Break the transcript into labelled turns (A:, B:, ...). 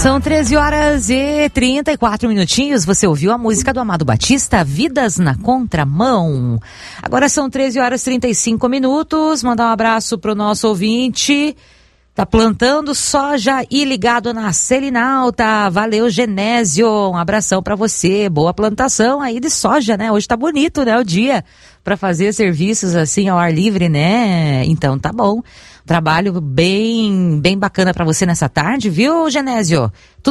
A: São 13 horas e 34 minutinhos. Você ouviu a música do Amado Batista, Vidas na Contramão. Agora são 13 horas e 35 minutos. Mandar um abraço pro nosso ouvinte. Tá plantando soja e ligado na Selinalta. Valeu, Genésio. Um abração pra você. Boa plantação aí de soja, né? Hoje tá bonito, né? O dia pra fazer serviços assim ao ar livre, né? Então tá bom. Trabalho bem bacana pra você nessa tarde, viu, Genésio?